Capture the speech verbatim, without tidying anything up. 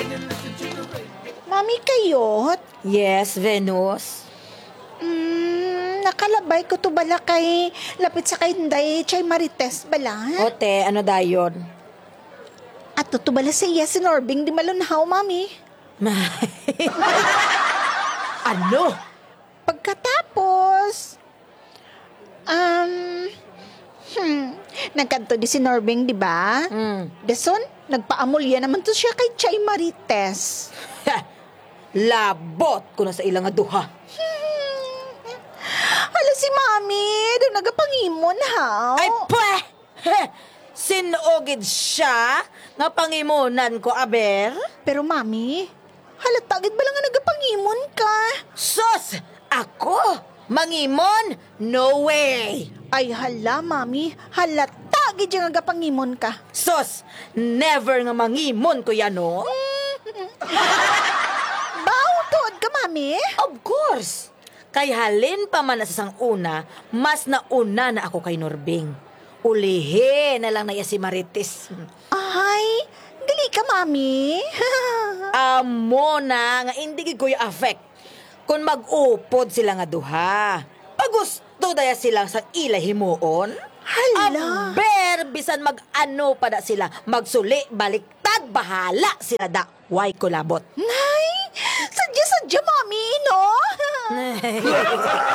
Mami, kayot? Yes, Venus. Mm, nakalabay ko to bala kay lapit sa kay Inday Chay Marites bala. Ote, ano dayon? At to bala sa iya si Norbing di malunhaw, mami. Ano? Pagkatapos, um, hmm, nagkanto di si Norbing, di ba? Mm. Deson, nagpaamulya naman to siya kay Chay Marites. Labot ko na sa ilang nga duha. Hala si mami, doon nagapangimon ha. Ay, pwe! Heh! Sinugid siya nga pangimunan ko, aber? Pero mami, halatagid ba lang nga nagapangimon ka? Sus! Ako? Mangimon? No way! Ay hala, mami, halatagid yung nagapangimon ka. Sus! Never nga mangimon ko yan, no? Bautod ka, mami? Of course! Kay halin pa man na sa sang una, mas nauna na ako kay Norbing. Ulihe na lang na iya si Marites. Ay, dili ka, mami. Amo na nga hindi gid ko yung affect. Kung mag-upod sila nga duha. Pag gusto daya sila sa ila himuon. Hala. Aber, bisan mag-ano pa da sila. Magsuli, baliktad, bahala sila da. Why kulabot? Nay, sadya-sadya, mami, no?